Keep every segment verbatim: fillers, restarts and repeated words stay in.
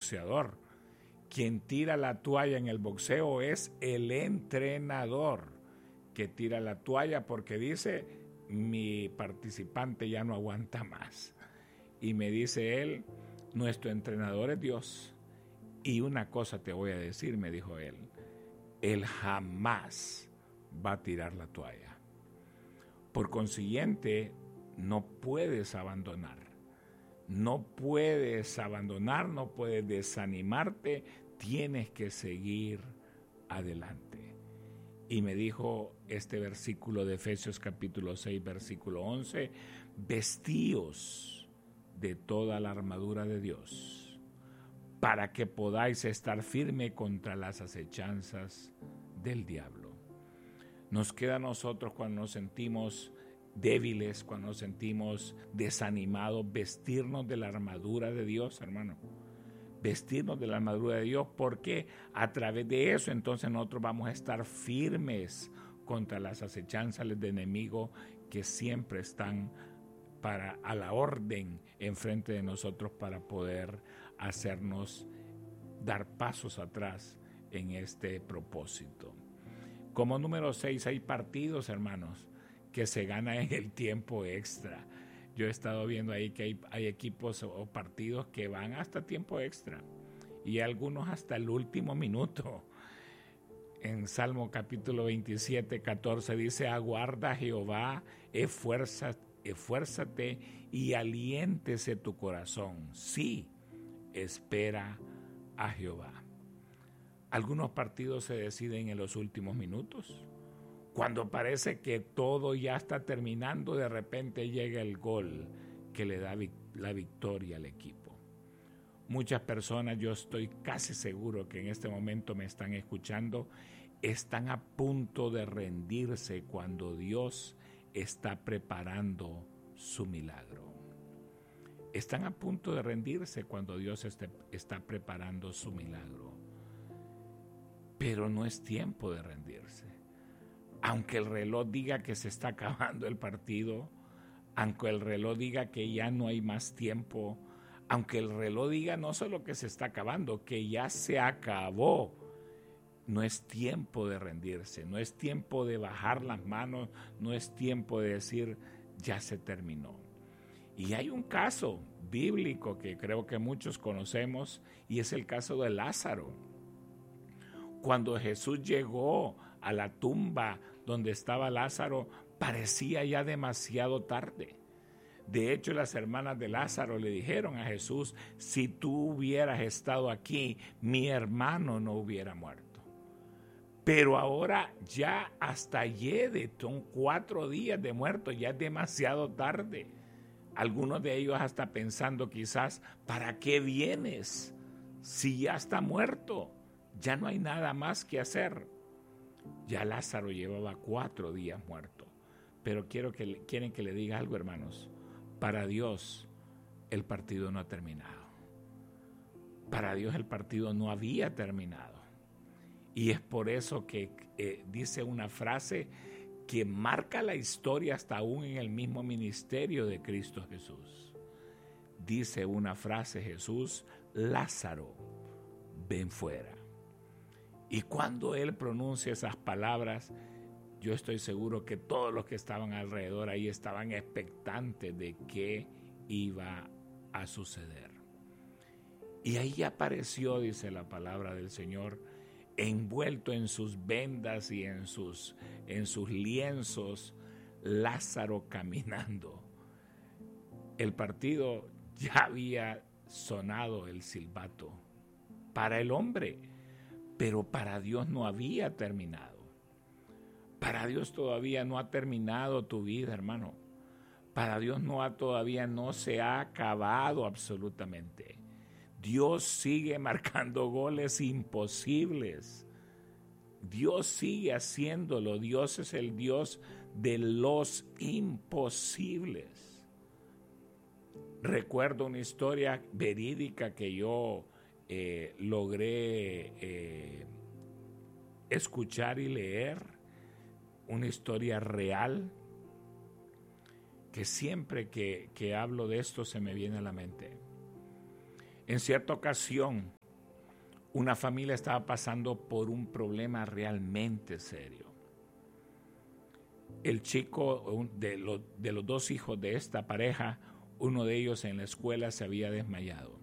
boxeador. Quien tira la toalla en el boxeo es el entrenador que tira la toalla porque dice, mi participante ya no aguanta más. Y me dice él, nuestro entrenador es Dios. Y una cosa te voy a decir, me dijo él, él jamás va a tirar la toalla. Por consiguiente, no puedes abandonar. No puedes abandonar, no puedes desanimarte, tienes que seguir adelante. Y me dijo este versículo de Efesios capítulo seis, versículo once, vestíos de toda la armadura de Dios, para que podáis estar firme contra las acechanzas del diablo. Nos queda a nosotros cuando nos sentimos débiles, cuando nos sentimos desanimados, vestirnos de la armadura de Dios, hermano. Vestirnos de la armadura de Dios, porque a través de eso entonces nosotros vamos a estar firmes contra las acechanzas del enemigo que siempre están para, a la orden enfrente de nosotros para poder hacernos dar pasos atrás en este propósito. Como número seis, hay partidos, hermanos, que se gana en el tiempo extra. Yo he estado viendo ahí que hay, hay equipos o partidos que van hasta tiempo extra y algunos hasta el último minuto. En Salmo capítulo veintisiete, catorce dice, aguarda a Jehová, esfuérzate, esfuérzate y aliéntese tu corazón. Sí, espera a Jehová. Algunos partidos se deciden en los últimos minutos. Cuando parece que todo ya está terminando, de repente llega el gol que le da la victoria al equipo. Muchas personas, yo estoy casi seguro que en este momento me están escuchando, están a punto de rendirse cuando Dios está preparando su milagro. Están a punto de rendirse cuando Dios esté, está preparando su milagro. Pero no es tiempo de rendirse. Aunque el reloj diga que se está acabando el partido, aunque el reloj diga que ya no hay más tiempo, aunque el reloj diga no solo que se está acabando, que ya se acabó, no es tiempo de rendirse, no es tiempo de bajar las manos, no es tiempo de decir ya se terminó. Y hay un caso bíblico que creo que muchos conocemos y es el caso de Lázaro. Cuando Jesús llegó a la tumba donde estaba Lázaro, parecía ya demasiado tarde. De hecho, las hermanas de Lázaro le dijeron a Jesús, si tú hubieras estado aquí, mi hermano no hubiera muerto. Pero ahora ya hasta ayer, son cuatro días de muerto, ya es demasiado tarde. Algunos de ellos hasta pensando quizás, ¿para qué vienes si ya está muerto? Ya no hay nada más que hacer. Ya Lázaro llevaba cuatro días muerto. Pero quiero que le, quieren que le diga algo, hermanos. Para Dios el partido no ha terminado. Para Dios el partido no había terminado. Y es por eso que eh, dice una frase que marca la historia hasta aún en el mismo ministerio de Cristo Jesús. Dice una frase Jesús, Lázaro, ven fuera. Y cuando él pronuncia esas palabras, yo estoy seguro que todos los que estaban alrededor ahí estaban expectantes de qué iba a suceder. Y ahí apareció, dice la palabra del Señor, envuelto en sus vendas y en sus, en sus lienzos, Lázaro caminando. El partido ya había sonado el silbato para el hombre, pero para Dios no había terminado. Para Dios todavía no ha terminado tu vida, hermano. Para Dios no ha, todavía no se ha acabado absolutamente. Dios sigue marcando goles imposibles. Dios sigue haciéndolo. Dios es el Dios de los imposibles. Recuerdo una historia verídica que yo eh, logré eh, escuchar y leer. Una historia real que siempre que, que hablo de esto se me viene a la mente. En cierta ocasión, Una familia estaba pasando por un problema realmente serio. El chico de los, de los dos hijos de esta pareja, uno de ellos en la escuela se había desmayado.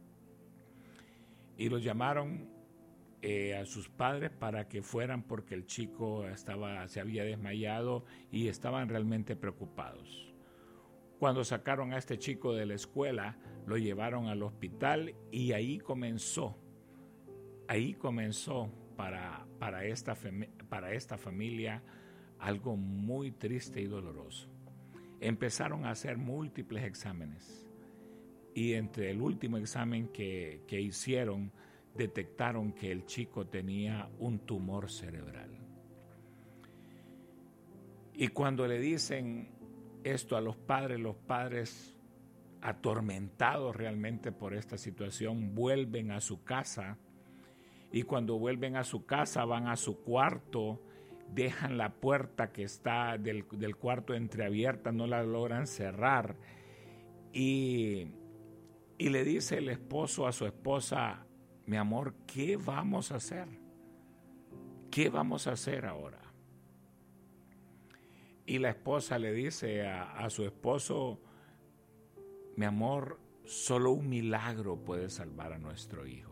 Y los llamaron eh, a sus padres para que fueran porque el chico estaba, se había desmayado y estaban realmente preocupados. Cuando sacaron a este chico de la escuela, lo llevaron al hospital y ahí comenzó, ahí comenzó para, para, esta, para esta familia algo muy triste y doloroso. Empezaron a hacer múltiples exámenes y entre el último examen que, que hicieron detectaron que el chico tenía un tumor cerebral. Y cuando le dicen esto a los padres, los padres atormentados realmente por esta situación vuelven a su casa y cuando vuelven a su casa van a su cuarto, dejan la puerta que está del, del cuarto entreabierta, no la logran cerrar y, y le dice el esposo a su esposa: mi amor, ¿qué vamos a hacer? ¿Qué vamos a hacer ahora? Y la esposa le dice a, a su esposo: mi amor, solo un milagro puede salvar a nuestro hijo.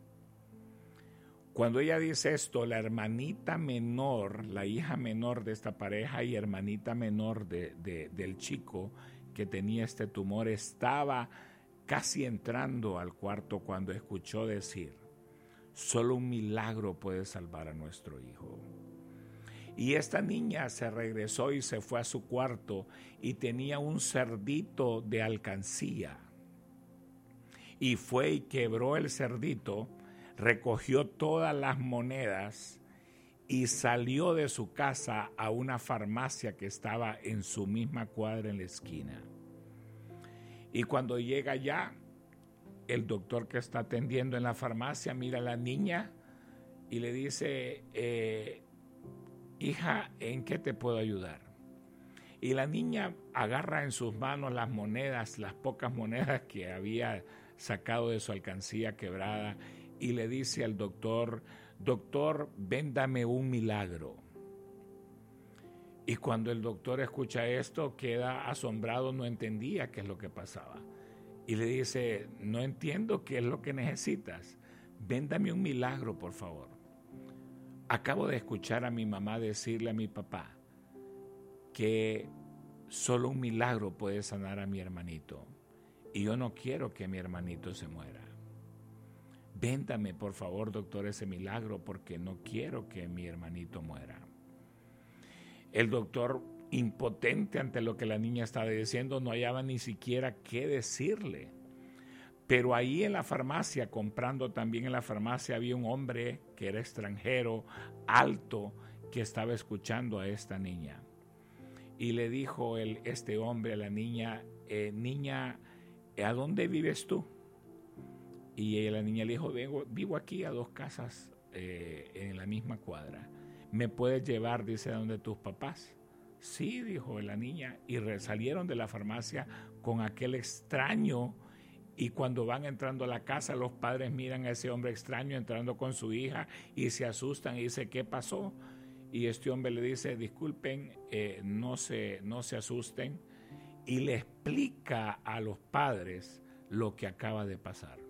Cuando ella dice esto, la hermanita menor, la hija menor de esta pareja y hermanita menor de, de, del chico que tenía este tumor, estaba casi entrando al cuarto cuando escuchó decir: solo un milagro puede salvar a nuestro hijo. Y esta niña se regresó y se fue a su cuarto y tenía un cerdito de alcancía. Y fue y quebró el cerdito, recogió todas las monedas y salió de su casa a una farmacia que estaba en su misma cuadra en la esquina. Y cuando llega allá, el doctor que está atendiendo en la farmacia mira a la niña y le dice: eh, hija, ¿en qué te puedo ayudar? Y la niña agarra en sus manos las monedas, las pocas monedas que había sacado de su alcancía quebrada, y le dice al doctor: doctor, véndame un milagro. Y cuando el doctor escucha esto, queda asombrado, no entendía qué es lo que pasaba. Y le dice: no entiendo qué es lo que necesitas. Véndame un milagro, por favor. Acabo de escuchar a mi mamá decirle a mi papá que solo un milagro puede sanar a mi hermanito. Y yo no quiero que mi hermanito se muera. Véndame, por favor, doctor, ese milagro porque no quiero que mi hermanito muera. El doctor, impotente ante lo que la niña estaba diciendo, no hallaba ni siquiera qué decirle. Pero ahí en la farmacia, comprando también en la farmacia, había un hombre que era extranjero, alto, que estaba escuchando a esta niña. Y le dijo el, este hombre a la niña: eh, niña, ¿a dónde vives tú? Y la niña le dijo: Vengo, vivo aquí a dos casas eh, en la misma cuadra. ¿Me puedes llevar, dice, a donde tus papás? Sí, dijo la niña, y salieron de la farmacia con aquel extraño. Y cuando van entrando a la casa, los padres miran a ese hombre extraño entrando con su hija y se asustan y dicen: ¿qué pasó? Y este hombre le dice: disculpen, eh, no se, no se asusten. Y le explica a los padres lo que acaba de pasar.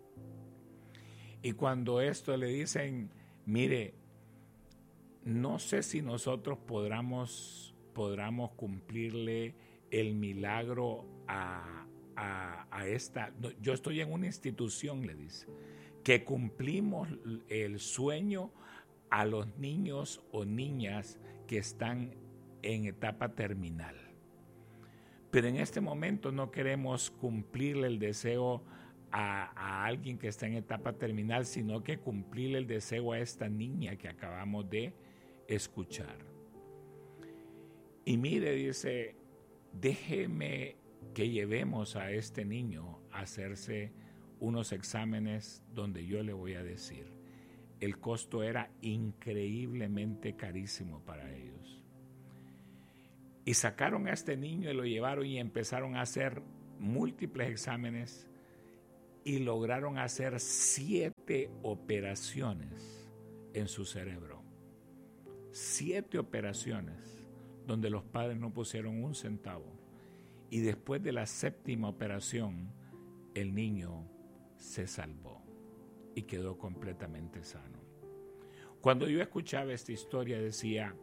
Y cuando esto le dicen: mire, no sé si nosotros podamos, podamos cumplirle el milagro a, a, a esta... No, yo estoy en una institución, le dice, que cumplimos el sueño a los niños o niñas que están en etapa terminal. Pero en este momento no queremos cumplirle el deseo A, a alguien que está en etapa terminal, sino que cumplirle el deseo a esta niña que acabamos de escuchar. Y mire, dice, déjeme que llevemos a este niño a hacerse unos exámenes donde yo le voy a decir. El costo era increíblemente carísimo para ellos. Y sacaron a este niño y lo llevaron y empezaron a hacer múltiples exámenes. y lograron hacer siete operaciones en su cerebro. Siete operaciones donde los padres no pusieron un centavo. Y después de la séptima operación, el niño se salvó y quedó completamente sano. Cuando yo escuchaba esta historia decía,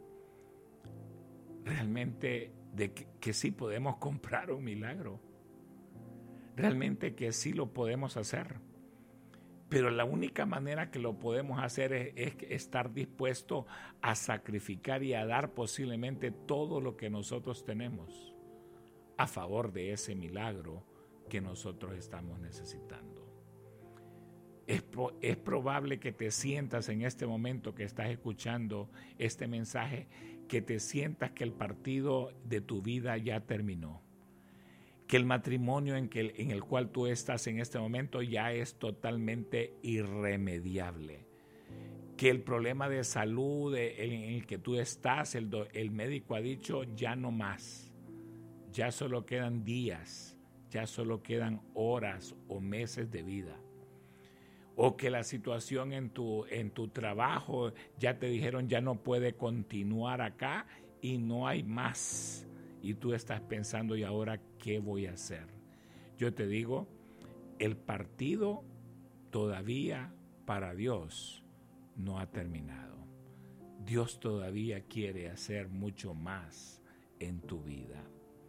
realmente de que, que sí podemos comprar un milagro. Realmente que sí lo podemos hacer. Pero la única manera que lo podemos hacer es, es estar dispuesto a sacrificar y a dar posiblemente todo lo que nosotros tenemos a favor de ese milagro que nosotros estamos necesitando. Es, pro, es probable que te sientas en este momento que estás escuchando este mensaje, que te sientas que el partido de tu vida ya terminó. Que el matrimonio en, que, en el cual tú estás en este momento ya es totalmente irremediable. Que el problema de salud en el que tú estás, el, el médico ha dicho ya no más. Ya solo quedan días, ya solo quedan horas o meses de vida. O que la situación en tu, en tu trabajo ya te dijeron ya no puede continuar acá y no hay más. Y tú estás pensando, ¿y ahora qué voy a hacer? Yo te digo, el partido todavía para Dios no ha terminado. Dios todavía quiere hacer mucho más en tu vida.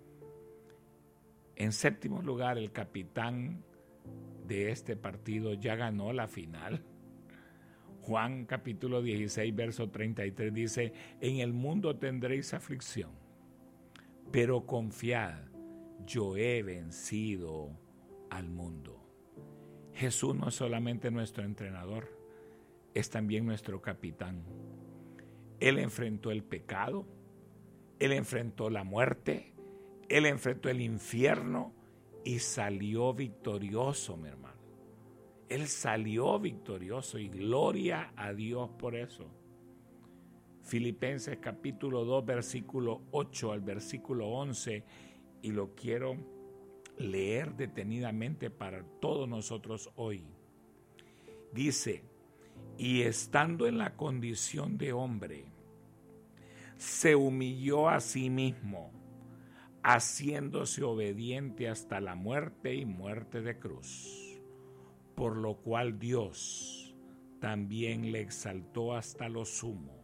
En séptimo lugar, el capitán de este partido ya ganó la final. Juan capítulo dieciséis, verso treinta y tres dice, en el mundo tendréis aflicción, pero confiad, yo he vencido al mundo. Jesús no es solamente nuestro entrenador, es también nuestro capitán. Él enfrentó el pecado, Él enfrentó la muerte, Él enfrentó el infierno y salió victorioso, mi hermano. Él salió victorioso y gloria a Dios por eso. Filipenses capítulo dos, versículo ocho al versículo once, y lo quiero leer detenidamente para todos nosotros hoy. Dice, y estando en la condición de hombre, se humilló a sí mismo, haciéndose obediente hasta la muerte y muerte de cruz, por lo cual Dios también le exaltó hasta lo sumo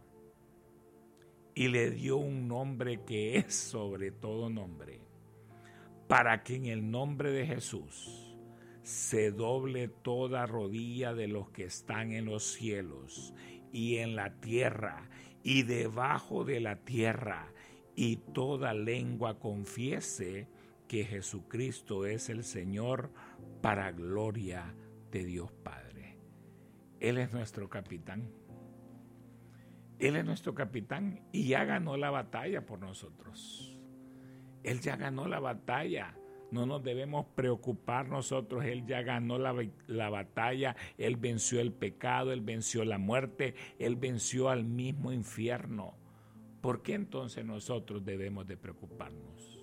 y le dio un nombre que es sobre todo nombre, para que en el nombre de Jesús se doble toda rodilla de los que están en los cielos y en la tierra y debajo de la tierra, y toda lengua confiese que Jesucristo es el Señor, para gloria de Dios Padre. Él es nuestro capitán. Él es nuestro capitán y ya ganó la batalla por nosotros. Él ya ganó la batalla. No nos debemos preocupar nosotros. Él ya ganó la, la batalla. Él venció el pecado, Él venció la muerte, Él venció al mismo infierno. ¿Por qué entonces nosotros debemos de preocuparnos?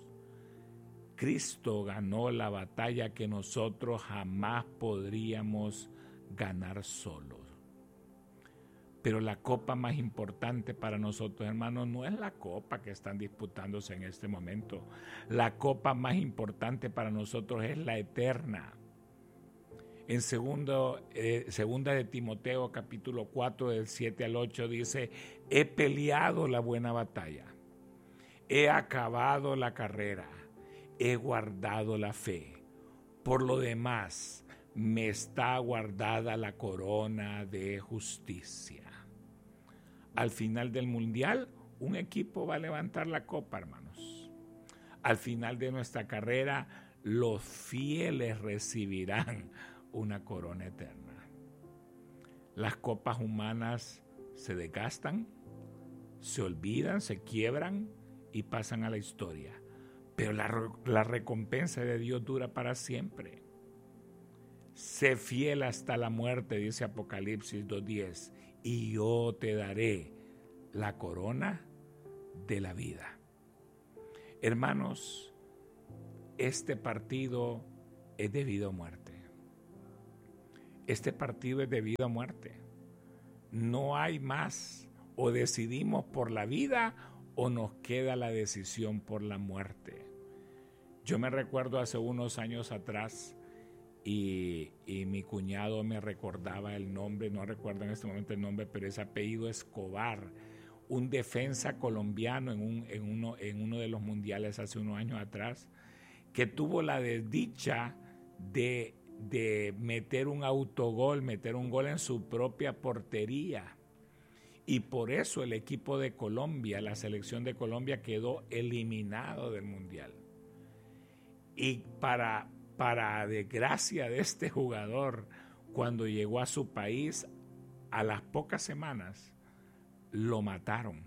Cristo ganó la batalla que nosotros jamás podríamos ganar solos. Pero la copa más importante para nosotros, hermanos, no es la copa que están disputándose en este momento. La copa más importante para nosotros es la eterna. En segundo, eh, segunda de Timoteo, capítulo cuatro, del siete al ocho, dice, he peleado la buena batalla, he acabado la carrera, he guardado la fe. Por lo demás, me está guardada la corona de justicia. Al final del mundial, un equipo va a levantar la copa, hermanos. Al final de nuestra carrera, los fieles recibirán una corona eterna. Las copas humanas se desgastan, se olvidan, se quiebran y pasan a la historia. Pero la, la recompensa de Dios dura para siempre. Sé fiel hasta la muerte, dice Apocalipsis dos diez, y yo te daré la corona de la vida. Hermanos, este partido es de vida o muerte. Este partido es de vida o muerte. No hay más. O decidimos por la vida o nos queda la decisión por la muerte. Yo me recuerdo hace unos años atrás y, y mi cuñado me recordaba el nombre, no recuerdo en este momento el nombre, pero es apellido Escobar, un defensa colombiano en, un, en, uno, en uno de los mundiales hace unos años atrás, que tuvo la desdicha de, de meter un autogol, meter un gol en su propia portería. Y por eso el equipo de Colombia, la selección de Colombia, quedó eliminado del mundial. Y para, para desgracia de este jugador, cuando llegó a su país, a las pocas semanas, lo mataron.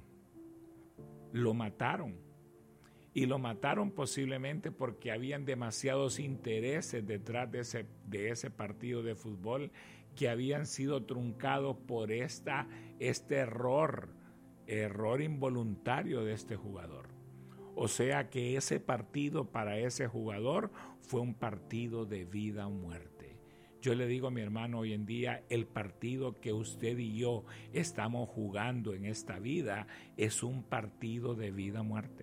Lo mataron. Y lo mataron posiblemente porque habían demasiados intereses detrás de ese, de ese partido de fútbol que habían sido truncados por esta, este error, error involuntario de este jugador. O sea que ese partido para ese jugador fue un partido de vida o muerte. Yo le digo a mi hermano, hoy en día el partido que usted y yo estamos jugando en esta vida es un partido de vida o muerte.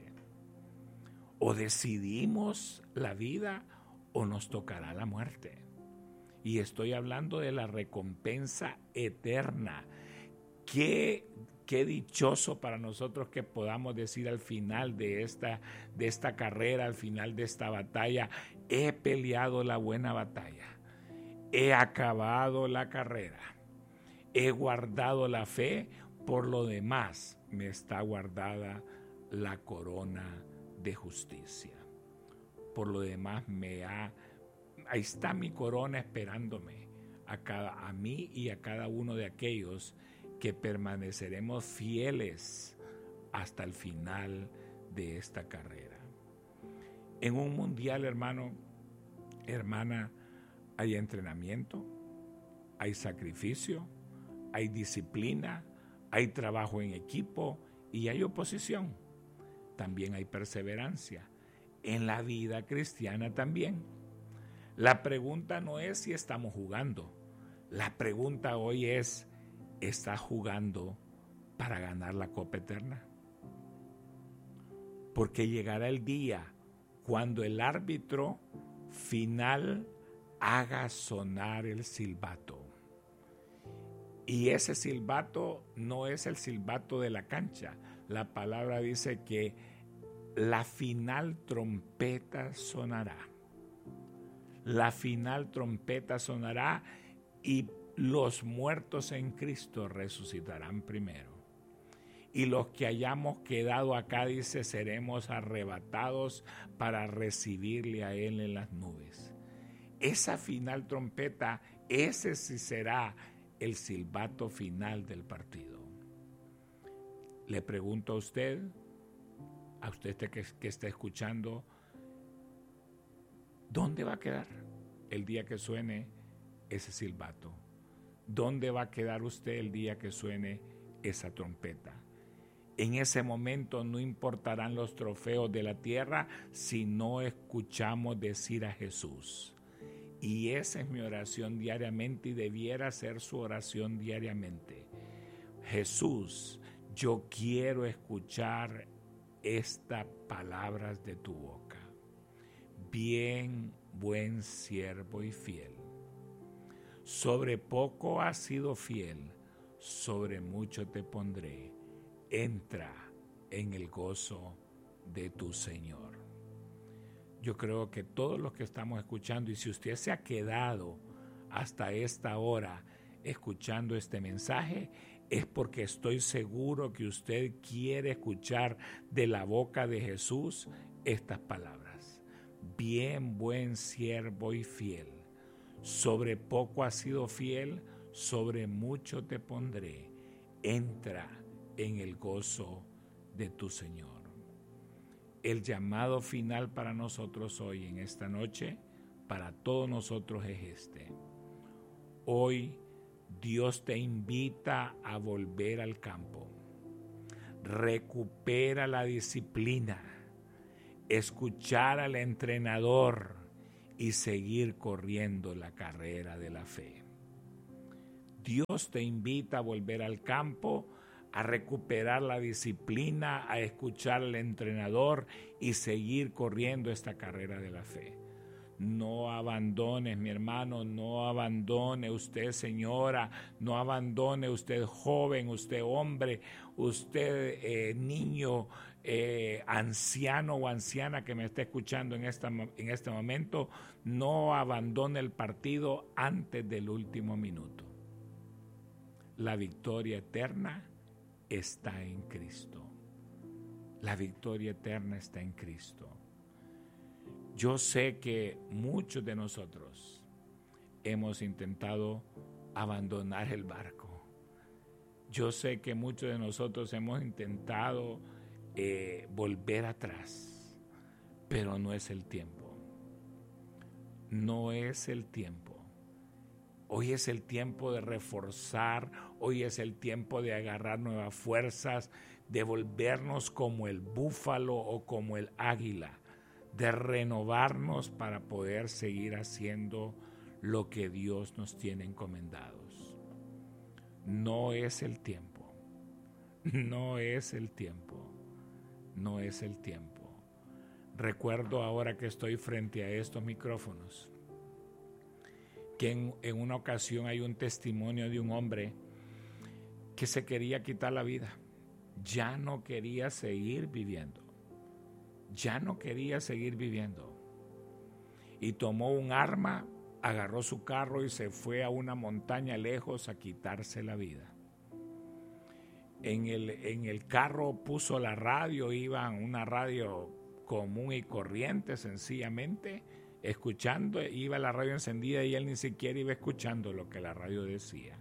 O decidimos la vida o nos tocará la muerte. Y estoy hablando de la recompensa eterna. Qué, qué dichoso para nosotros que podamos decir al final de esta, de esta carrera, al final de esta batalla, he peleado la buena batalla, he acabado la carrera, he guardado la fe, por lo demás me está guardada la corona de justicia. Por lo demás me ha ahí está mi corona esperándome a, cada, a mí y a cada uno de aquellos que permaneceremos fieles hasta el final de esta carrera. En un mundial, hermano, hermana, hay entrenamiento, hay sacrificio, hay disciplina, hay trabajo en equipo y hay oposición. También hay perseverancia. En la vida cristiana también. La pregunta no es si estamos jugando. La pregunta hoy es, ¿estás jugando para ganar la Copa Eterna? Porque llegará el día cuando el árbitro final haga sonar el silbato. Y ese silbato no es el silbato de la cancha. La palabra dice que la final trompeta sonará. La final trompeta sonará y los muertos en Cristo resucitarán primero. Y los que hayamos quedado acá, dice, seremos arrebatados para recibirle a Él en las nubes. Esa final trompeta, ese sí será el silbato final del partido. Le pregunto a usted, a usted que, que está escuchando, ¿dónde va a quedar el día que suene ese silbato? ¿Dónde va a quedar usted el día que suene esa trompeta? En ese momento no importarán los trofeos de la tierra si no escuchamos decir a Jesús. Y esa es mi oración diariamente y debiera ser su oración diariamente. Jesús, yo quiero escuchar estas palabras de tu boca. Bien, buen siervo y fiel. Sobre poco has sido fiel, sobre mucho te pondré. Entra en el gozo de tu Señor. Yo creo que todos los que estamos escuchando, y si usted se ha quedado hasta esta hora escuchando este mensaje, es porque estoy seguro que usted quiere escuchar de la boca de Jesús estas palabras. Bien, buen siervo y fiel. Sobre poco has sido fiel, sobre mucho te pondré. Entra en el gozo de tu Señor. El llamado final para nosotros hoy, en esta noche, para todos nosotros es este. Hoy Dios te invita a volver al campo. Recupera la disciplina, escuchar al entrenador y seguir corriendo la carrera de la fe. Dios te invita a volver al campo, a recuperar la disciplina, a escuchar al entrenador y seguir corriendo esta carrera de la fe. No abandones, mi hermano, no abandone usted, señora, no abandone usted, joven, usted, hombre, usted, eh, niño, eh, anciano o anciana que me está escuchando en, esta, en este momento, no abandone el partido antes del último minuto. La victoria eterna está en Cristo. La victoria eterna está en Cristo. Yo sé que muchos de nosotros hemos intentado abandonar el barco. Yo sé que muchos de nosotros hemos intentado eh, volver atrás, pero no es el tiempo. No es el tiempo. Hoy es el tiempo de reforzar, hoy es el tiempo de agarrar nuevas fuerzas, de volvernos como el búfalo o como el águila, de renovarnos para poder seguir haciendo lo que Dios nos tiene encomendados. No es el tiempo, no es el tiempo, no es el tiempo. Recuerdo ahora que estoy frente a estos micrófonos, que en, en una ocasión hay un testimonio de un hombre que se quería quitar la vida, ya no quería seguir viviendo. Ya no quería seguir viviendo. Y tomó un arma, agarró su carro y se fue a una montaña lejos a quitarse la vida. En el, en el carro puso la radio, iba una radio común y corriente, sencillamente, escuchando, iba la radio encendida y él ni siquiera iba escuchando lo que la radio decía.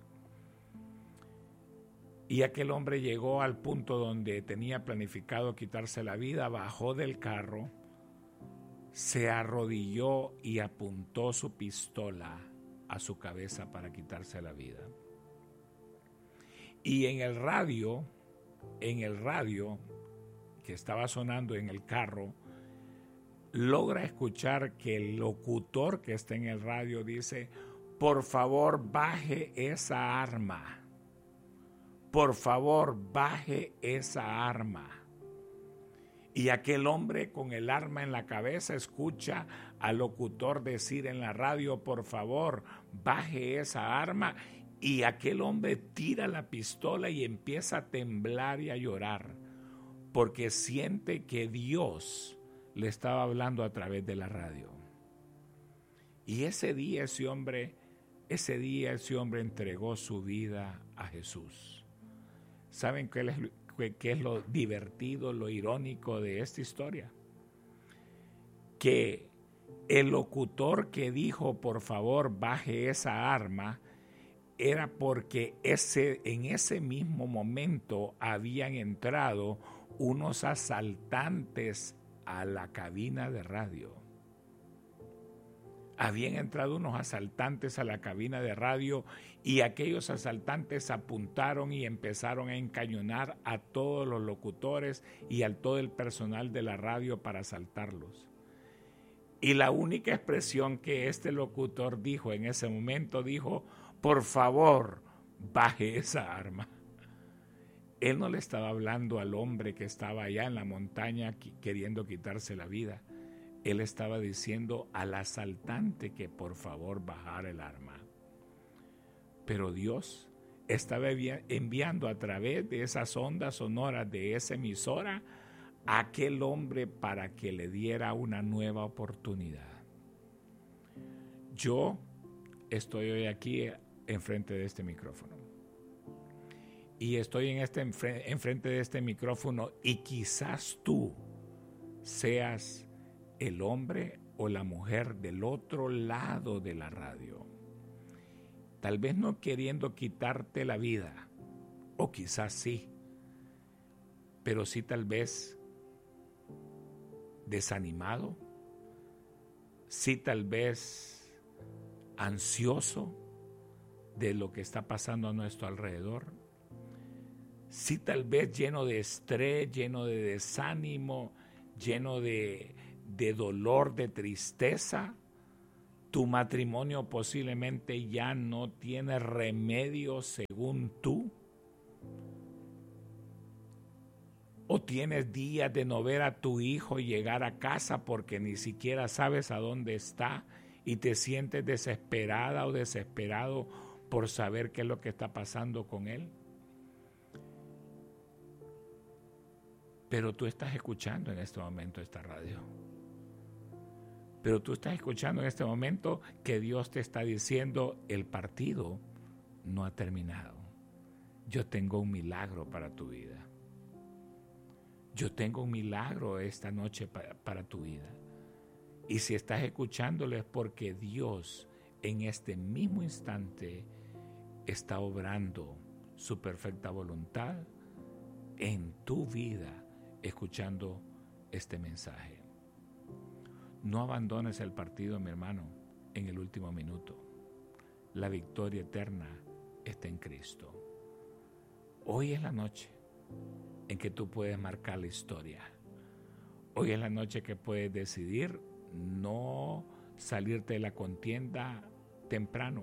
Y aquel hombre llegó al punto donde tenía planificado quitarse la vida, bajó del carro, se arrodilló y apuntó su pistola a su cabeza para quitarse la vida. Y en el radio, en el radio que estaba sonando en el carro, logra escuchar que el locutor que está en el radio dice: por favor, baje esa arma. Por favor, baje esa arma. Y aquel hombre con el arma en la cabeza escucha al locutor decir en la radio: por favor, baje esa arma. Y aquel hombre tira la pistola y empieza a temblar y a llorar, porque siente que Dios le estaba hablando a través de la radio. Y ese día ese hombre, ese día ese hombre entregó su vida a Jesús. ¿Saben qué es, qué es lo divertido, lo irónico de esta historia? Que el locutor que dijo por favor baje esa arma era porque ese, en ese mismo momento habían entrado unos asaltantes a la cabina de radio. Habían entrado unos asaltantes a la cabina de radio y aquellos asaltantes apuntaron y empezaron a encañonar a todos los locutores y a todo el personal de la radio para asaltarlos. Y la única expresión que este locutor dijo en ese momento, dijo: por favor, baje esa arma. Él no le estaba hablando al hombre que estaba allá en la montaña queriendo quitarse la vida. Él estaba diciendo al asaltante que por favor bajara el arma. Pero Dios estaba enviando a través de esas ondas sonoras de esa emisora a aquel hombre para que le diera una nueva oportunidad. Yo estoy hoy aquí enfrente de este micrófono. Y estoy en este, enfrente de este micrófono y quizás tú seas el hombre o la mujer del otro lado de la radio. Tal vez no queriendo quitarte la vida, o quizás sí, pero sí tal vez desanimado, sí tal vez ansioso de lo que está pasando a nuestro alrededor, sí tal vez lleno de estrés, lleno de desánimo, lleno de, de dolor, de tristeza. Tu matrimonio posiblemente ya no tiene remedio según tú. O tienes días de no ver a tu hijo llegar a casa porque ni siquiera sabes a dónde está y te sientes desesperada o desesperado por saber qué es lo que está pasando con él. Pero tú estás escuchando en este momento esta radio. Pero tú estás escuchando en este momento que Dios te está diciendo: el partido no ha terminado. Yo tengo un milagro para tu vida. Yo tengo un milagro esta noche para, para tu vida. Y si estás escuchándolo es porque Dios en este mismo instante está obrando su perfecta voluntad en tu vida, escuchando este mensaje. No abandones el partido, mi hermano, en el último minuto. La victoria eterna está en Cristo. Hoy es la noche en que tú puedes marcar la historia. Hoy es la noche que puedes decidir no salirte de la contienda temprano.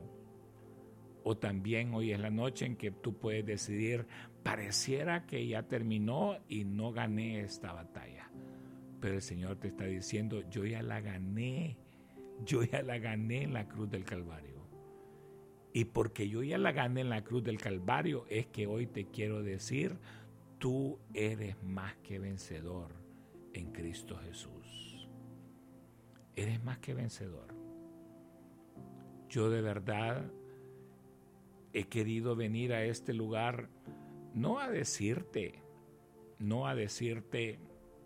O también hoy es la noche en que tú puedes decidir: pareciera que ya terminó y no gané esta batalla. Pero el Señor te está diciendo: yo ya la gané. Yo ya la gané en la cruz del Calvario. Y porque yo ya la gané en la cruz del Calvario es que hoy te quiero decir: tú eres más que vencedor en Cristo Jesús. Eres más que vencedor. Yo de verdad he querido venir a este lugar no a decirte, no a decirte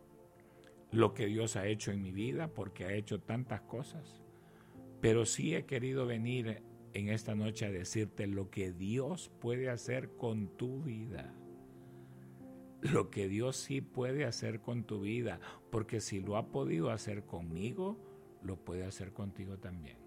lo que Dios ha hecho en mi vida, porque ha hecho tantas cosas, pero sí he querido venir en esta noche a decirte lo que Dios puede hacer con tu vida. Lo que Dios sí puede hacer con tu vida, porque si lo ha podido hacer conmigo, lo puede hacer contigo también.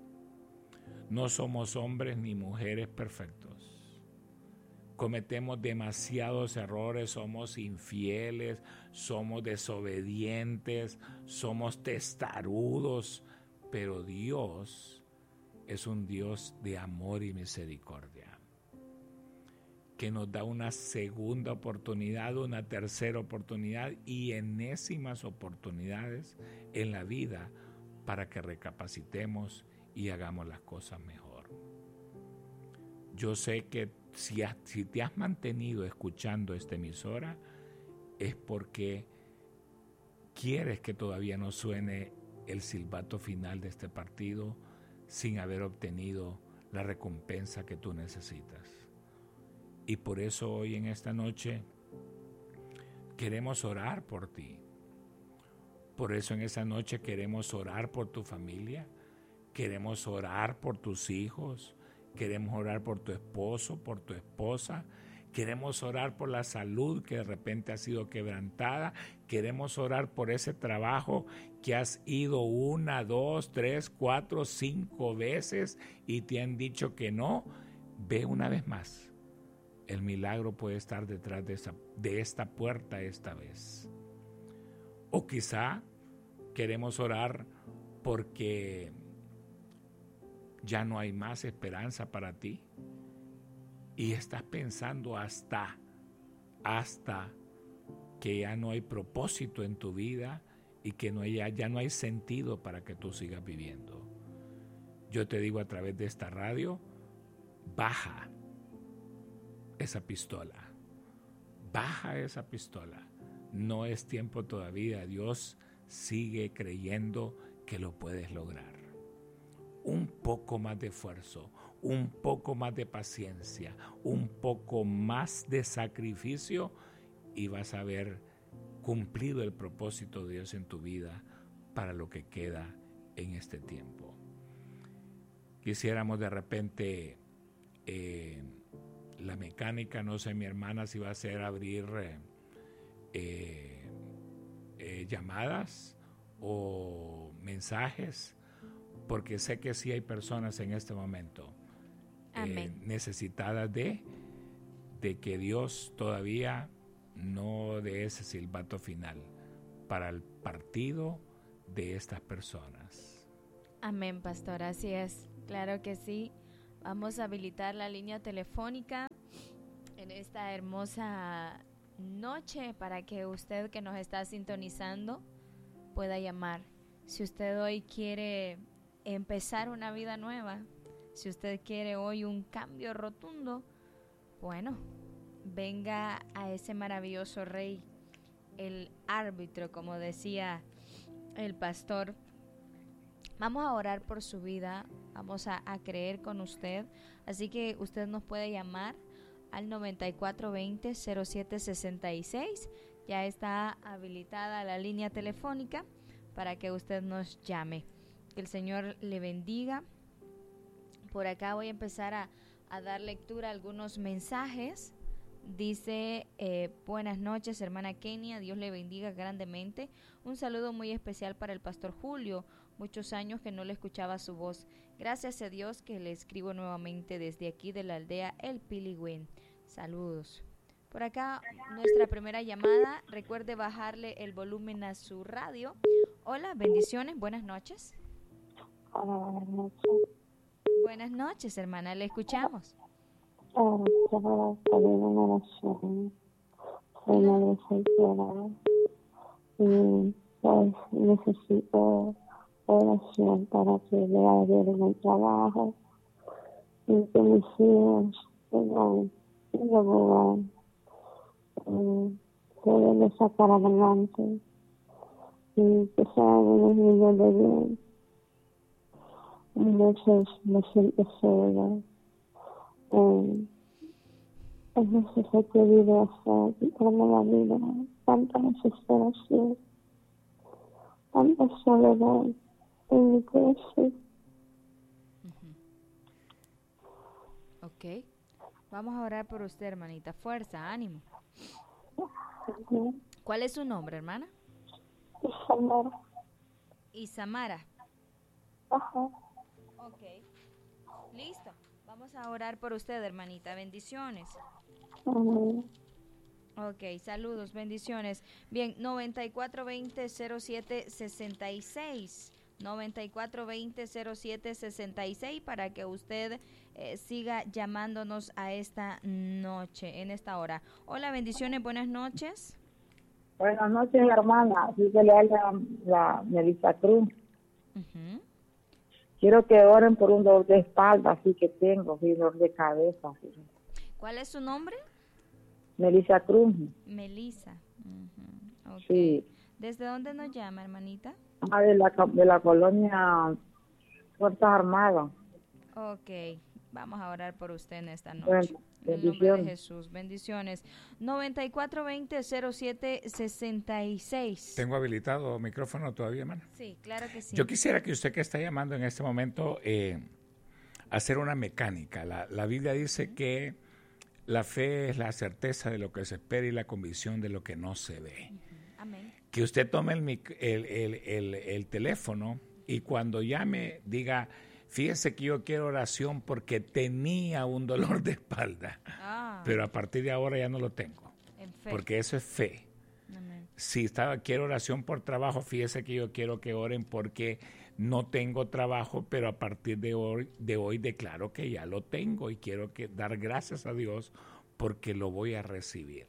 No somos hombres ni mujeres perfectos. Cometemos demasiados errores, somos infieles, somos desobedientes, somos testarudos, pero Dios es un Dios de amor y misericordia, que nos da una segunda oportunidad, una tercera oportunidad y enésimas oportunidades en la vida para que recapacitemos y hagamos las cosas mejor. Yo sé que si, has, si te has mantenido escuchando esta emisora es porque quieres que todavía no suene el silbato final de este partido sin haber obtenido la recompensa que tú necesitas. Y por eso hoy en esta noche queremos orar por ti. Por eso en esta noche queremos orar por tu familia, queremos orar por tus hijos, queremos orar por tu esposo, por tu esposa, queremos orar por la salud que de repente ha sido quebrantada, queremos orar por ese trabajo que has ido una, dos, tres, cuatro, cinco veces y te han dicho que no. Ve una vez más. El milagro puede estar detrás de, esa, de esta puerta esta vez. O quizá queremos orar porque ya no hay más esperanza para ti y estás pensando hasta, hasta que ya no hay propósito en tu vida y que no hay, ya no hay sentido para que tú sigas viviendo. Yo te digo a través de esta radio: baja esa pistola, baja esa pistola. No es tiempo todavía. Dios sigue creyendo que lo puedes lograr. Un poco más de esfuerzo, un poco más de paciencia, un poco más de sacrificio y vas a ver cumplido el propósito de Dios en tu vida para lo que queda en este tiempo. Quisiéramos de repente eh, la mecánica, no sé mi hermana si va a hacer abrir eh, eh, eh, llamadas o mensajes, porque sé que sí hay personas en este momento eh, necesitadas de, de que Dios todavía no dé ese silbato final para el partido de estas personas. Amén, pastor, así es. Claro que sí. Vamos a habilitar la línea telefónica en esta hermosa noche para que usted que nos está sintonizando pueda llamar. Si usted hoy quiere empezar una vida nueva, si usted quiere hoy un cambio rotundo, bueno, venga a ese maravilloso Rey, el árbitro, como decía el pastor. Vamos a orar por su vida, vamos a, a creer con usted, así que usted nos puede llamar al noventa y cuatro veinte cero siete sesenta y seis. Ya está habilitada la línea telefónica para que usted nos llame. Que el Señor le bendiga. Por acá voy a empezar a, a dar lectura a algunos mensajes. Dice, eh, buenas noches, hermana Kenia, Dios le bendiga grandemente. Un saludo muy especial para el pastor Julio. Muchos años que no le escuchaba su voz. Gracias a Dios que le escribo nuevamente desde aquí de la aldea El Piligüín. Saludos. Por acá, nuestra primera llamada. Recuerde bajarle el volumen a su radio. Hola, bendiciones, buenas noches. Hola, buenas noches. Buenas noches, hermana, le escuchamos. Eh, quiero pedir una oración. Soy madre soltera y pues necesito oración para que le vaya bien en el trabajo y que mis hijos tengan un lugar eh, que deben sacar adelante y que sean unos niños de bien. Muchos me siento sola. Eh, es necesario que vive hacer quitarme la vida, tanta desesperación, tanta soledad en mi corazón. Uh-huh. Ok, vamos a orar por usted, hermanita. Fuerza, ánimo. Uh-huh. ¿Cuál es su nombre, hermana? Isamara. Isamara. Ajá. Ok, listo. Vamos a orar por usted, hermanita. Bendiciones. Uh-huh. Ok, saludos, bendiciones. Bien, noventa y cuatro veinte cero siete sesenta y seis. noventa y cuatro veinte cero siete sesenta y seis para que usted eh, siga llamándonos a esta noche, en esta hora. Hola, bendiciones, buenas noches. Buenas noches, hermana. Así que le habla la Melissa Cruz. Uh-huh. Quiero que oren por un dolor de espalda, así que tengo, y dolor de cabeza. Así. ¿Cuál es su nombre? Melissa Cruz. Melissa. Uh-huh. Okay. Sí. ¿Desde dónde nos llama, hermanita? Ah, de la, de la colonia Fuerzas Armadas. Ok, vamos a orar por usted en esta noche. Bueno, en el nombre de Jesús, bendiciones. noventa y cuatro veinte cero siete sesenta y seis. ¿Tengo habilitado micrófono todavía, hermana? Sí, claro que sí. Yo quisiera que usted que está llamando en este momento eh, hacer una mecánica. La, la Biblia dice que la fe es la certeza de lo que se espera y la convicción de lo que no se ve. Uh-huh. Amén. Que usted tome el, el, el, el, el teléfono y cuando llame diga, fíjese que yo quiero oración porque tenía un dolor de espalda, ah. pero a partir de ahora ya no lo tengo, porque eso es fe. Amén. Si estaba, quiero oración por trabajo, fíjese que yo quiero que oren porque no tengo trabajo, pero a partir de hoy, de hoy declaro que ya lo tengo y quiero que, dar gracias a Dios porque lo voy a recibir.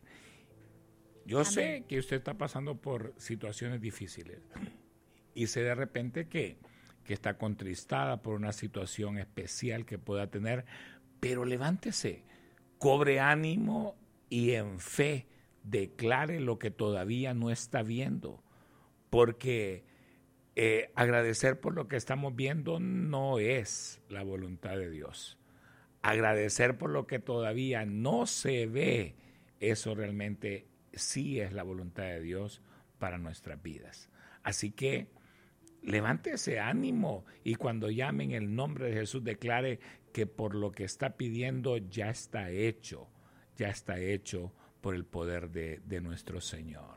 Yo Amén. Sé que usted está pasando por situaciones difíciles y sé de repente que, que está contristada por una situación especial que pueda tener, pero levántese, cobre ánimo y en fe declare lo que todavía no está viendo, porque eh, agradecer por lo que estamos viendo no es la voluntad de Dios. Agradecer por lo que todavía no se ve, eso realmente sí es la voluntad de Dios para nuestras vidas. Así que levántese, ánimo, y cuando llamen el nombre de Jesús declare que por lo que está pidiendo ya está hecho, ya está hecho por el poder de, de nuestro Señor.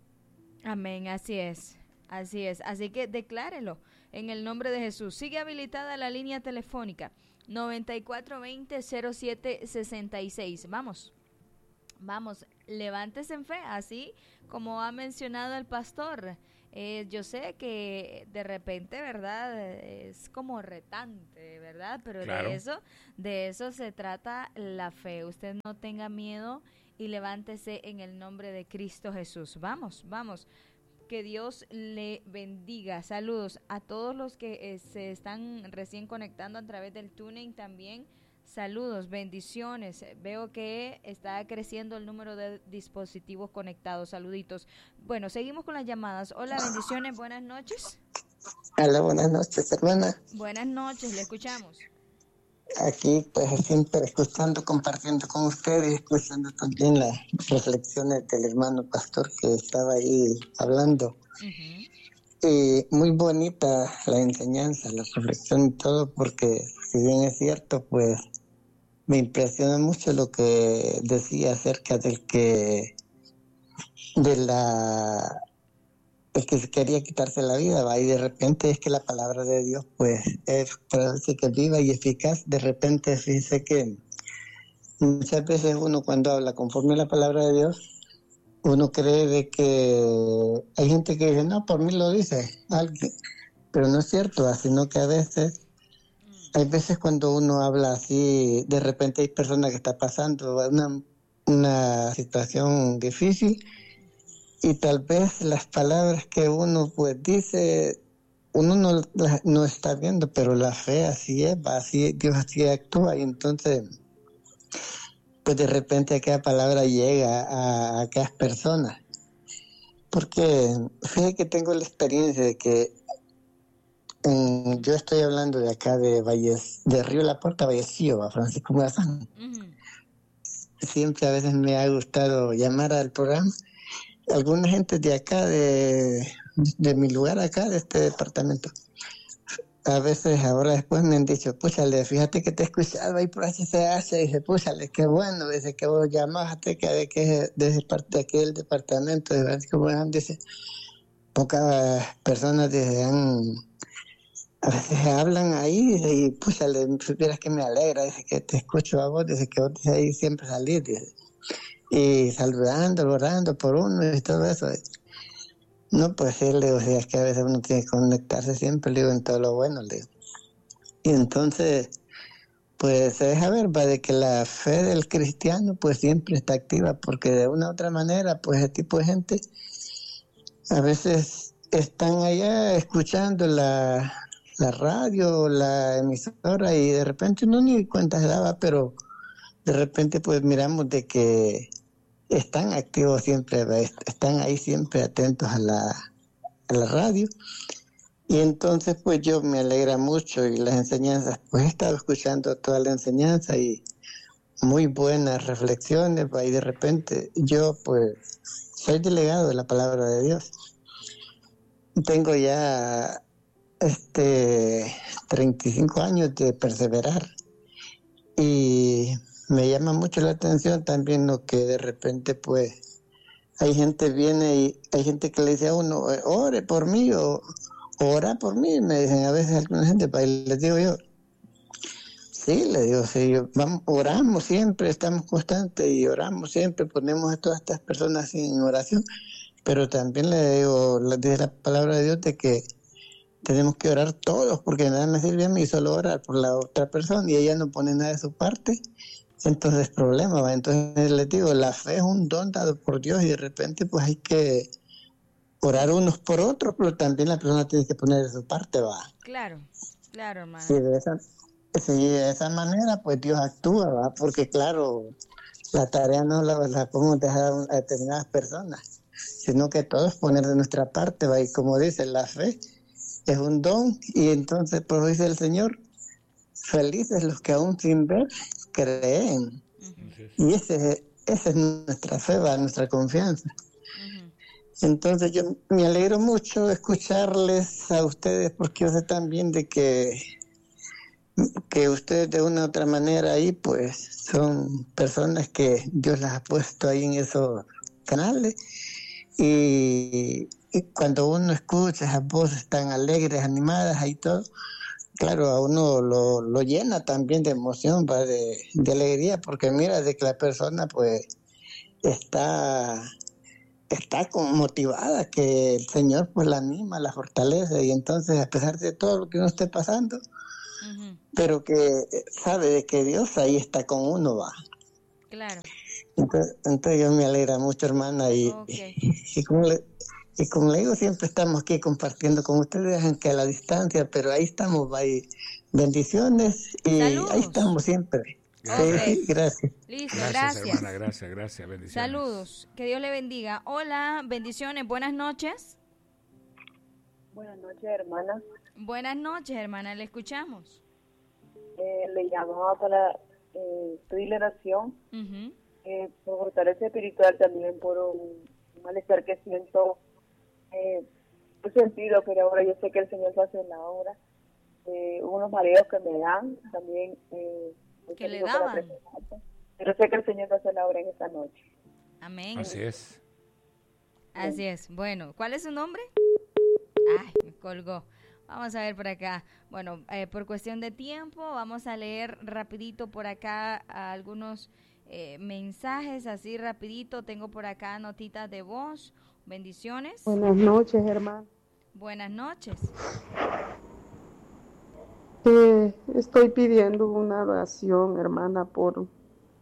Amén, así es, así es. Así que declárelo en el nombre de Jesús. Sigue habilitada la línea telefónica noventa y cuatro veinte cero siete sesenta y seis. Vamos. Vamos, levántese en fe, así como ha mencionado el pastor. Eh, yo sé que de repente, ¿verdad? Es como retante, ¿verdad? Pero Claro. de eso, de eso se trata la fe. Usted no tenga miedo y levántese en el nombre de Cristo Jesús. Vamos, vamos. Que Dios le bendiga. Saludos a todos los que eh, se están recién conectando a través del tuning también. Saludos, bendiciones. Veo que está creciendo el número de dispositivos conectados. Saluditos. Bueno, seguimos con las llamadas. Hola, bendiciones, buenas noches. Hola, buenas noches, hermana. Buenas noches, le escuchamos. Aquí, pues, siempre escuchando, compartiendo con ustedes, escuchando también las reflexiones del hermano pastor que estaba ahí hablando. Uh-huh. Y muy bonita la enseñanza, la reflexión y todo, porque si bien es cierto, pues, me impresiona mucho lo que decía acerca del que, de la, el que se quería quitarse la vida, va, y de repente es que la palabra de Dios, pues, es, parece que es viva y eficaz. De repente fíjese que muchas veces uno cuando habla conforme a la palabra de Dios, uno cree de que hay gente que dice, no, por mí lo dice alguien, pero no es cierto, sino que a veces, hay veces cuando uno habla así, de repente hay personas que están pasando una, una situación difícil, y tal vez las palabras que uno pues dice, uno no las no está viendo, pero la fe así es, va, así Dios así actúa, y entonces pues de repente aquella palabra llega a, a aquellas personas. Porque fíjate que tengo la experiencia de que en, yo estoy hablando de acá de Valles, de Río La Puerta, Vallecillo, a Francisco Morazán. Uh-huh. Siempre a veces me ha gustado llamar al programa. Alguna gente de acá, de, de mi lugar acá, de este departamento, a veces ahora después me han dicho, púchale, fíjate que te he escuchado ahí por H C H, y dice, púchale, qué bueno, dice que vos llamaste, que de que desde parte de aquí del departamento de Francisco Morazán, dice, pocas personas dice, han, a veces hablan ahí, dice, y púchale, supieras que me alegra, dice que te escucho a vos, dice que vos dice, ahí siempre salís, dice, y saludando, orando por uno y todo eso. No, pues sí, le digo, o sea, es que a veces uno tiene que conectarse siempre, le digo, en todo lo bueno, le digo. Y entonces, pues se deja ver, va, de que la fe del cristiano, pues siempre está activa, porque de una u otra manera, pues ese tipo de gente, a veces están allá escuchando la, la radio, la emisora, y de repente uno ni cuenta se daba, pero de repente pues miramos de que están activos siempre, están ahí siempre atentos a la, a la radio, y entonces pues yo me alegra mucho, y las enseñanzas, pues he estado escuchando toda la enseñanza y muy buenas reflexiones, y de repente yo pues soy delegado de la palabra de Dios, tengo ya este treinta y cinco años de perseverar, y me llama mucho la atención también lo que de repente pues hay gente viene y hay gente que le dice a uno, ore por mí o ora por mí, me dicen a veces alguna gente, y les digo yo, sí, les digo, sí, yo, vamos, oramos siempre, estamos constantes y oramos siempre, ponemos a todas estas personas en oración, pero también le digo, les dice la palabra de Dios de que tenemos que orar todos, porque nada me sirve a mí solo orar por la otra persona y ella no pone nada de su parte. Entonces problema, ¿va? Entonces les digo, la fe es un don dado por Dios, y de repente pues hay que orar unos por otros, pero también la persona tiene que poner de su parte, va. Claro, claro, hermano. Sí, de esa, sí, de esa manera pues Dios actúa, va, porque claro, la tarea no la, la podemos dejar a determinadas personas, sino que todos poner de nuestra parte, va, y como dice, la fe es un don, y entonces pues dice el Señor, felices los que aún sin ver creen. Uh-huh. Y ese, esa es nuestra fe, va, nuestra confianza. Uh-huh. Entonces yo me alegro mucho escucharles a ustedes, porque yo sé también de que que ustedes de una u otra manera ahí pues son personas que Dios las ha puesto ahí en esos canales, y, y cuando uno escucha esas voces tan alegres, animadas y todo, claro, a uno lo, lo llena también de emoción, ¿va? De, de alegría, porque mira de que la persona pues está está como motivada, que el Señor pues la anima, la fortalece, y entonces a pesar de todo lo que uno esté pasando, uh-huh. pero que sabe de que Dios ahí está con uno, va. Claro. Entonces, entonces yo me alegra mucho, hermana, y, okay. y, y, como le, y como le digo, siempre estamos aquí compartiendo con ustedes, aunque a la distancia, pero ahí estamos, va, y bendiciones, y Saludos. Ahí estamos siempre. Gracias. Sí, gracias. Listo, gracias. Gracias, hermana, gracias, gracias, bendiciones. Saludos, que Dios le bendiga. Hola, bendiciones, buenas noches. Buenas noches, hermana. Buenas noches, hermana, le escuchamos. Eh, le llamaba para eh, pedirle oración, uh-huh. eh, por fortaleza espiritual, también por un malestar que siento, eh, he sentido, pero ahora yo sé que el Señor va a hacer la obra. Eh, unos mareos que me dan, también... Eh, que le daban. Pero sé que el Señor va a hacer la obra en esta noche. Amén. Así es. Así es. Bueno, ¿cuál es su nombre? Ay, me colgó. Vamos a ver por acá. Bueno, eh, por cuestión de tiempo, vamos a leer rapidito por acá algunos eh, mensajes, así rapidito. Tengo por acá notitas de voz. Bendiciones. Buenas noches, hermano. Buenas noches. Eh, estoy pidiendo una oración, hermana, por, uh-huh.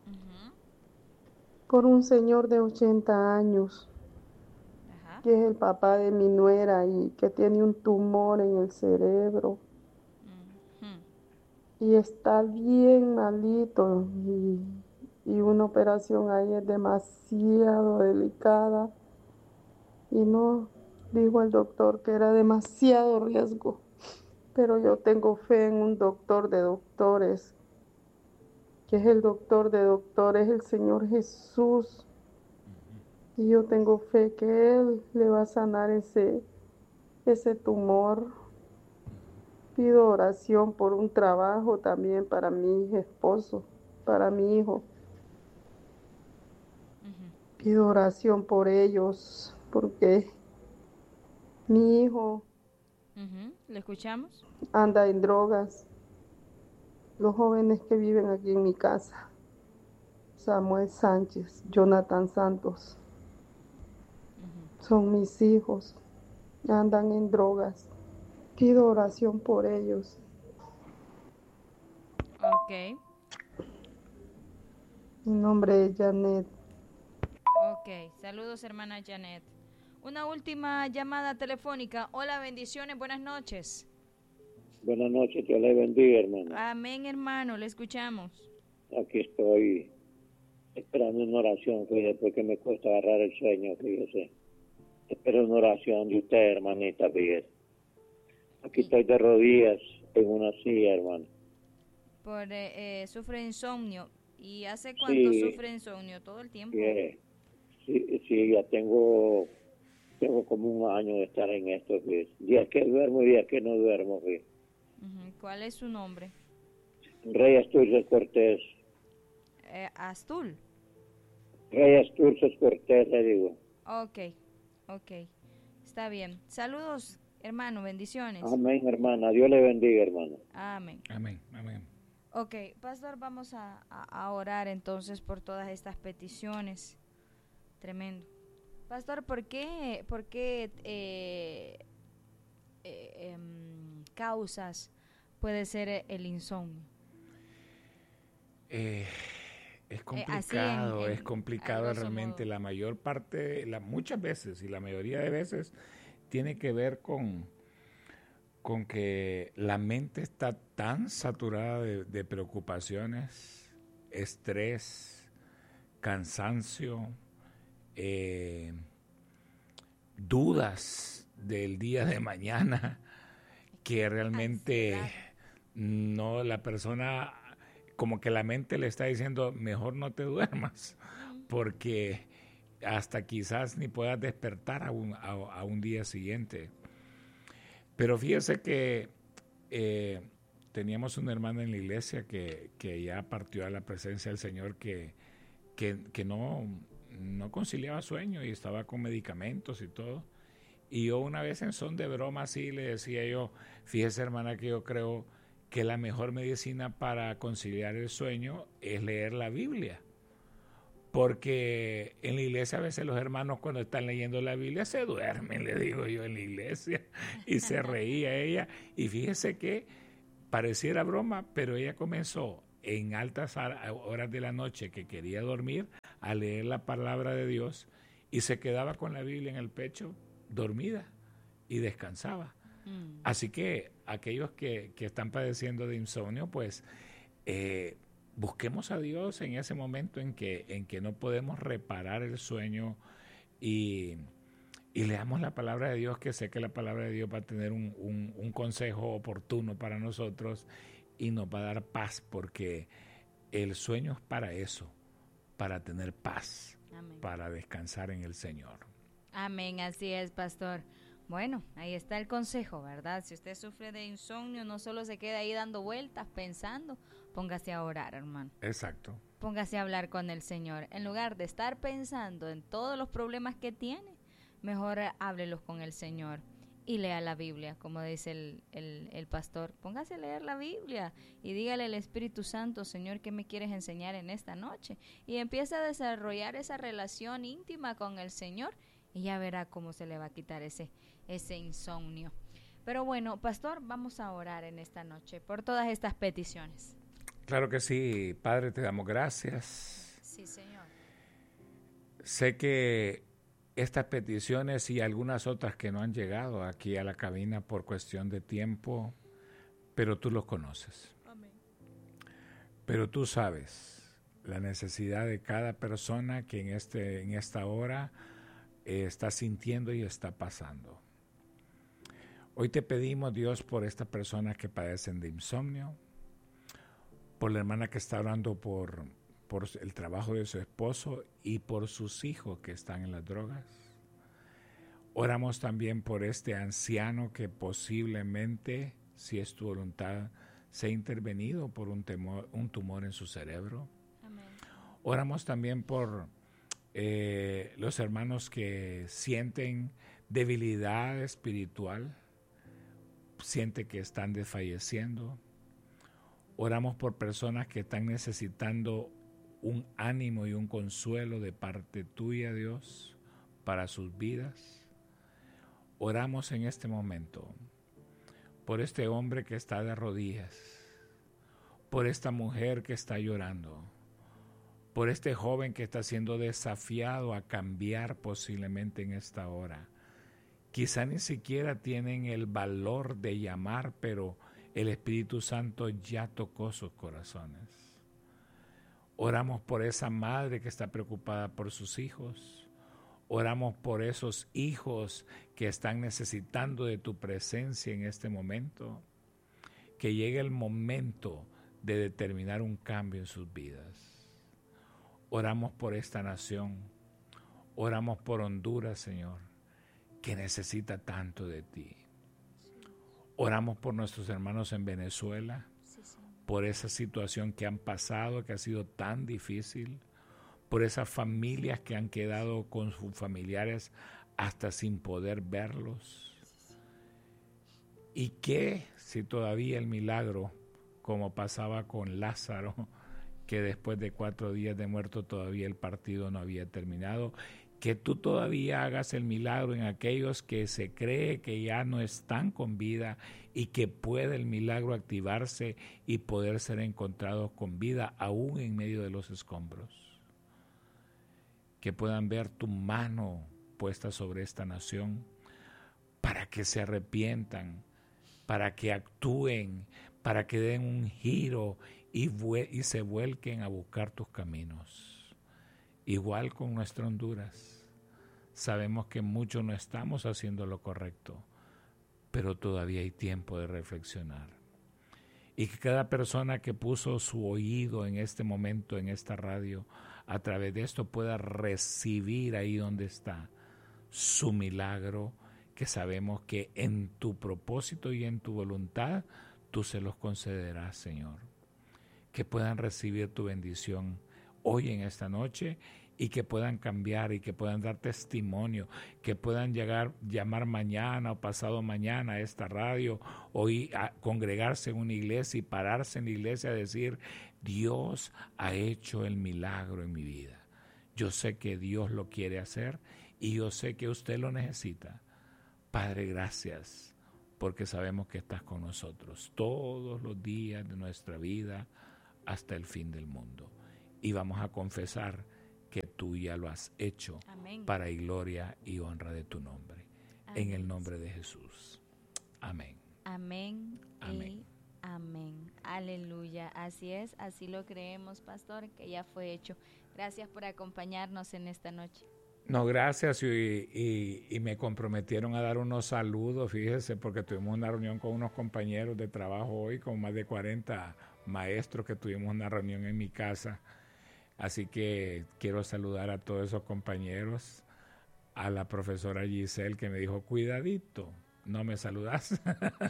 por un señor de ochenta años, uh-huh. que es el papá de mi nuera y que tiene un tumor en el cerebro. Uh-huh. Y está bien malito y, y una operación ahí es demasiado delicada. Y no, dijo el doctor que era demasiado riesgo. Pero yo tengo fe en un doctor de doctores, que es el doctor de doctores, el Señor Jesús. Y yo tengo fe que Él le va a sanar ese, ese tumor. Pido oración por un trabajo también para mi esposo, para mi hijo. Pido oración por ellos, porque mi hijo... Uh-huh. ¿Le escuchamos? Anda en drogas. Los jóvenes que viven aquí en mi casa, Samuel Sánchez, Jonathan Santos, uh-huh. son mis hijos, andan en drogas. Pido oración por ellos. Ok. Mi nombre es Janet. Ok, saludos hermana Janet. Una última llamada telefónica. Hola, bendiciones, buenas noches. Buenas noches, Dios le bendiga, hermano. Amén, hermano, le escuchamos. Aquí estoy esperando una oración, fíjese, porque me cuesta agarrar el sueño, fíjese. Espero una oración de usted, hermanita, fíjese. Aquí estoy de rodillas en una silla, hermano. Por, eh, eh, sufre insomnio. ¿Y hace cuánto sí, sufre insomnio? ¿Todo el tiempo? Sí, sí, sí, ya tengo... Tengo como un año de estar en esto, pues. Días que duermo y días que no duermo, pues. Uh-huh. ¿Cuál es su nombre? Rey Asturces Cortés. Eh, ¿Astul? Rey Asturces Cortés, le digo. Ok, ok. Está bien. Saludos, hermano, bendiciones. Amén, hermana. Dios le bendiga, hermano. Amén. Amén, amén. Ok, pastor, vamos a, a, a orar entonces por todas estas peticiones. Tremendo. Pastor, ¿por qué, por qué eh, eh, eh, causas puede ser el insomnio? Eh, es complicado, eh, en, en, es complicado realmente. La mayor parte, la, muchas veces y la mayoría de veces tiene que ver con, con que la mente está tan saturada de, de preocupaciones, estrés, cansancio, Eh, dudas del día de mañana, que realmente no, la persona, como que la mente le está diciendo mejor no te duermas, porque hasta quizás ni puedas despertar a un, a, a un día siguiente. Pero fíjese que eh, teníamos una hermana en la iglesia que, que ya partió a la presencia del Señor, que, que, que no no conciliaba sueño y estaba con medicamentos y todo. Y yo una vez en son de broma así le decía yo, fíjese hermana que yo creo que la mejor medicina para conciliar el sueño es leer la Biblia, Porque en la iglesia a veces los hermanos cuando están leyendo la Biblia se duermen, le digo yo, en la iglesia. Y se reía ella. Y fíjese que pareciera broma, pero ella comenzó en altas horas de la noche que quería dormir a leer la palabra de Dios y se quedaba con la Biblia en el pecho dormida y descansaba. Mm. Así que aquellos que, que están padeciendo de insomnio, pues eh, busquemos a Dios en ese momento en que, en que no podemos reparar el sueño y, y leamos la palabra de Dios, que sé que la palabra de Dios va a tener un, un, un consejo oportuno para nosotros y nos va a dar paz, porque el sueño es para eso, para tener paz. Amén. Para descansar en el Señor. Amén, así es, pastor. Bueno, ahí está el consejo, ¿verdad? Si usted sufre de insomnio, no solo se queda ahí dando vueltas, pensando, póngase a orar, hermano. Exacto. Póngase a hablar con el Señor. En lugar de estar pensando en todos los problemas que tiene, mejor háblelos con el Señor y lea la Biblia, como dice el, el, el pastor. Póngase a leer la Biblia y dígale al Espíritu Santo, Señor, ¿qué me quieres enseñar en esta noche? Y empieza a desarrollar esa relación íntima con el Señor y ya verá cómo se le va a quitar ese, ese insomnio. Pero bueno, pastor, vamos a orar en esta noche por todas estas peticiones. Claro que sí, Padre, te damos gracias. Sí, Señor. Sé que estas peticiones y algunas otras que no han llegado aquí a la cabina por cuestión de tiempo, pero tú los conoces. Amén. Pero tú sabes la necesidad de cada persona que en, este, en esta hora eh, está sintiendo y está pasando. Hoy te pedimos, Dios, por estas personas que padecen de insomnio, por la hermana que está orando por... por el trabajo de su esposo y por sus hijos que están en las drogas. Oramos también por este anciano que posiblemente, si es tu voluntad, se ha intervenido por un, temor, un tumor en su cerebro. Amén. Oramos también por eh, los hermanos que sienten debilidad espiritual, sienten que están desfalleciendo. Oramos por personas que están necesitando un ánimo y un consuelo de parte tuya, Dios, para sus vidas. Oramos en este momento por este hombre que está de rodillas, por esta mujer que está llorando, por este joven que está siendo desafiado a cambiar posiblemente en esta hora. Quizá ni siquiera tienen el valor de llamar, pero el Espíritu Santo ya tocó sus corazones. Oramos por esa madre que está preocupada por sus hijos. Oramos por esos hijos que están necesitando de tu presencia en este momento. Que llegue el momento de determinar un cambio en sus vidas. Oramos por esta nación. Oramos por Honduras, Señor, que necesita tanto de ti. Oramos por nuestros hermanos en Venezuela, por esa situación que han pasado, que ha sido tan difícil, por esas familias que han quedado con sus familiares hasta sin poder verlos. ¿Y qué si todavía el milagro, como pasaba con Lázaro, que después de cuatro días de muerto todavía el partido no había terminado? Que tú todavía hagas el milagro en aquellos que se cree que ya no están con vida y que puede el milagro activarse y poder ser encontrados con vida aún en medio de los escombros. Que puedan ver tu mano puesta sobre esta nación para que se arrepientan, para que actúen, para que den un giro y, y se vuelquen a buscar tus caminos. Igual con nuestra Honduras, sabemos que muchos no estamos haciendo lo correcto, pero todavía hay tiempo de reflexionar. Y que cada persona que puso su oído en este momento, en esta radio, a través de esto pueda recibir ahí donde está su milagro, que sabemos que en tu propósito y en tu voluntad, tú se los concederás, Señor. Que puedan recibir tu bendición hoy en esta noche y que puedan cambiar y que puedan dar testimonio, que puedan llegar, llamar mañana o pasado mañana a esta radio o ir a congregarse en una iglesia y pararse en la iglesia a decir: Dios ha hecho el milagro en mi vida. Yo sé que Dios lo quiere hacer y yo sé que usted lo necesita. Padre, gracias, porque sabemos que estás con nosotros todos los días de nuestra vida hasta el fin del mundo. Y vamos a confesar que tú ya lo has hecho. Amén. Para gloria y honra de tu nombre. Amén. En el nombre de Jesús. Amén. Amén. Amén. Y amén. Aleluya. Así es, así lo creemos, pastor, que ya fue hecho. Gracias por acompañarnos en esta noche. No, gracias. Y, y, y me comprometieron a dar unos saludos, fíjese, porque tuvimos una reunión con unos compañeros de trabajo hoy, con más de cuarenta maestros que tuvimos una reunión en mi casa. Así que quiero saludar a todos esos compañeros, a la profesora Giselle que me dijo, cuidadito, no me saludas.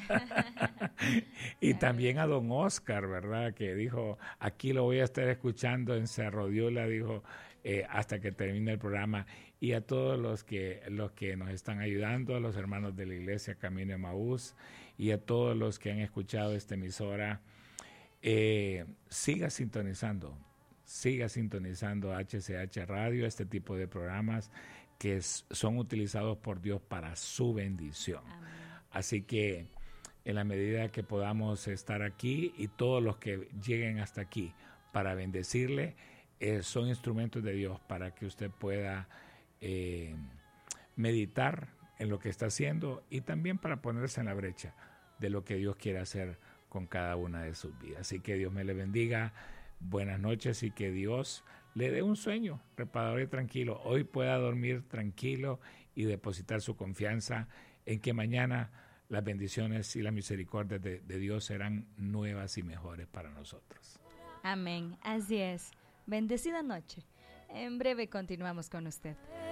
Y también a don Oscar, ¿verdad? Que dijo, aquí lo voy a estar escuchando en Cerro Diola, dijo, eh, hasta que termine el programa. Y a todos los que, los que nos están ayudando, a los hermanos de la iglesia Camino Emaús y a todos los que han escuchado esta emisora, eh, siga sintonizando. Siga sintonizando H C H Radio, este tipo de programas que es, son utilizados por Dios para su bendición. Amén. Así que en la medida que podamos estar aquí y todos los que lleguen hasta aquí para bendecirle, eh, son instrumentos de Dios para que usted pueda eh, meditar en lo que está haciendo y también para ponerse en la brecha de lo que Dios quiere hacer con cada una de sus vidas. Así que Dios me le bendiga. Buenas noches y que Dios le dé un sueño reparador y tranquilo. Hoy pueda dormir tranquilo y depositar su confianza en que mañana las bendiciones y las misericordias de, de Dios serán nuevas y mejores para nosotros. Amén. Así es. Bendecida noche. En breve continuamos con usted.